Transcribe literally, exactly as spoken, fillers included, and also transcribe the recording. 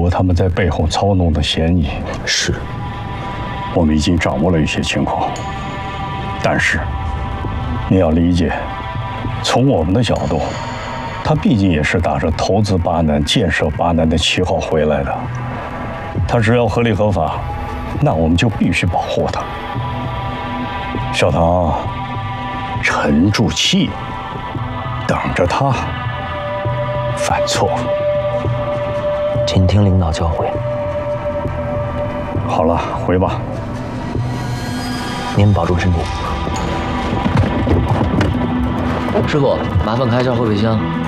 有他们在背后操弄的嫌疑。 是， 我们已经掌握了一些情况，但是你要理解，从我们的角度，他毕竟也是打着投资巴南、建设巴南的旗号回来的，他只要合理合法，那我们就必须保护他。小唐，沉住气，等着他犯错。 请听领导教诲。 好了，回吧。 您保重身体。 师傅，麻烦开一下后备箱。